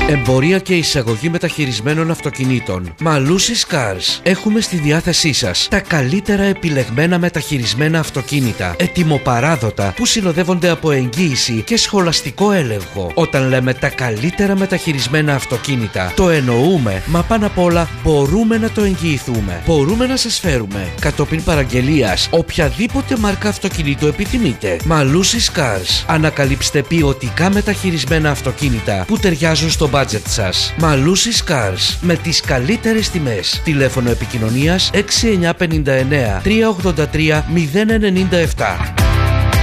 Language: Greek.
Εμπορία και εισαγωγή μεταχειρισμένων αυτοκινήτων. Malusis Cars. Έχουμε στη διάθεσή σας τα καλύτερα επιλεγμένα μεταχειρισμένα αυτοκίνητα, ετοιμοπαράδοτα, που συνοδεύονται από εγγύηση και σχολαστικό έλεγχο. Όταν λέμε τα καλύτερα μεταχειρισμένα αυτοκίνητα, το εννοούμε, μα πάνω απ' όλα μπορούμε να το εγγυηθούμε. Μπορούμε να σας φέρουμε κατόπιν παραγγελίας οποιαδήποτε μάρκα αυτοκινήτου επιθυμείτε. Malusis Cars. Ανακαλύψτε ποιοτικά μεταχειρισμένα αυτοκίνητα που ταιριάζουν στο budget σας. Malusis Cars. Με τις καλύτερες τιμές. Τηλέφωνο επικοινωνίας 6959 383 097.